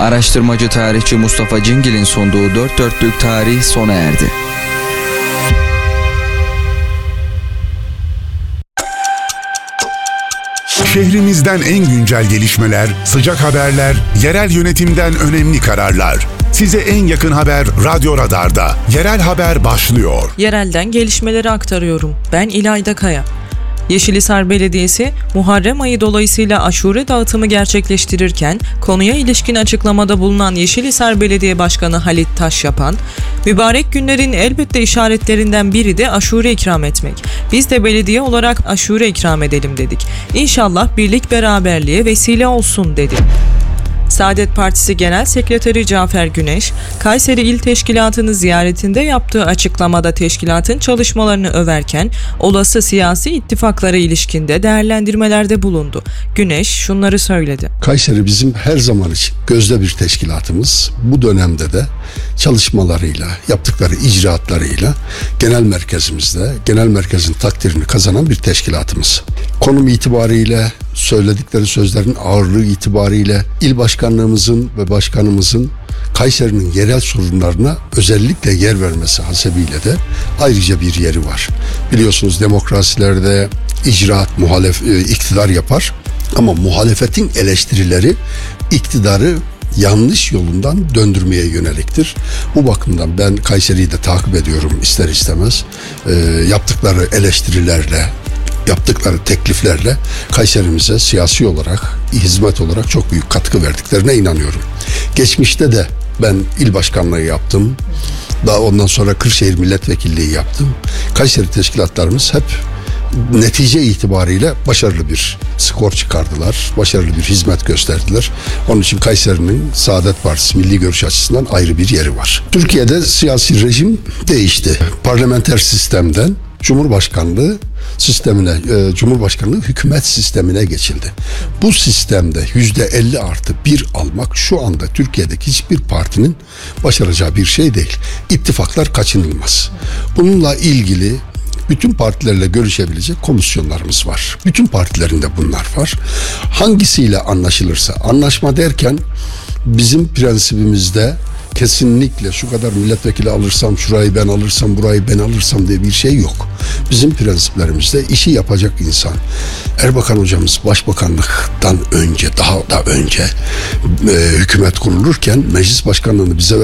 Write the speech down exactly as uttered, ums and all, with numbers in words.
Araştırmacı tarihçi Mustafa Cingil'in sunduğu dört dörtlük tarih sona erdi. Şehrimizden en güncel gelişmeler, sıcak haberler, yerel yönetimden önemli kararlar. Size en yakın haber Radyo Radar'da. Yerel haber başlıyor. Yerelden gelişmeleri aktarıyorum. Ben İlayda Kaya. Yeşilhisar Belediyesi, Muharrem ayı dolayısıyla aşure dağıtımı gerçekleştirirken konuya ilişkin açıklamada bulunan Yeşilhisar Belediye Başkanı Halit Taşyapan, mübarek günlerin elbette işaretlerinden biri de aşure ikram etmek. Biz de belediye olarak aşure ikram edelim dedik. İnşallah birlik beraberliğe vesile olsun dedi. Saadet Partisi Genel Sekreteri Cafer Güneş, Kayseri İl Teşkilatı'nı ziyaretinde yaptığı açıklamada teşkilatın çalışmalarını överken olası siyasi ittifaklara ilişkinde değerlendirmelerde bulundu. Güneş şunları söyledi. Kayseri bizim her zaman için gözde bir teşkilatımız. Bu dönemde de çalışmalarıyla, yaptıkları icraatlarıyla genel merkezimizde, genel merkezin takdirini kazanan bir teşkilatımız. Konum itibariyle, söyledikleri sözlerin ağırlığı itibariyle il başkanlığımızın ve başkanımızın Kayseri'nin yerel sorunlarına özellikle yer vermesi hasebiyle de ayrıca bir yeri var. Biliyorsunuz demokrasilerde icraat, muhalef, iktidar yapar ama muhalefetin eleştirileri iktidarı yanlış yolundan döndürmeye yöneliktir. Bu bakımdan ben Kayseri'yi de takip ediyorum ister istemez. E, yaptıkları eleştirilerle, yaptıkları tekliflerle Kayserimize siyasi olarak, hizmet olarak çok büyük katkı verdiklerine inanıyorum. Geçmişte de ben il başkanlığı yaptım. Daha ondan sonra Kırşehir milletvekilliği yaptım. Kayseri teşkilatlarımız hep netice itibariyle başarılı bir skor çıkardılar. Başarılı bir hizmet gösterdiler. Onun için Kayseri'nin Saadet Partisi milli görüş açısından ayrı bir yeri var. Türkiye'de siyasi rejim değişti. Parlamenter sistemden Cumhurbaşkanlığı sistemine, e, Cumhurbaşkanlığı hükümet sistemine geçildi. Bu sistemde yüzde elli artı bir almak şu anda Türkiye'deki hiçbir partinin başaracağı bir şey değil. İttifaklar kaçınılmaz. Bununla ilgili bütün partilerle görüşebilecek komisyonlarımız var. Bütün partilerinde bunlar var. Hangisiyle anlaşılırsa, anlaşma derken bizim prensibimizde kesinlikle şu kadar milletvekili alırsam, şurayı ben alırsam, burayı ben alırsam diye bir şey yok. Bizim prensiplerimizde işi yapacak insan. Erbakan hocamız başbakanlıktan önce, daha da önce e, hükümet kurulurken meclis başkanlığını bize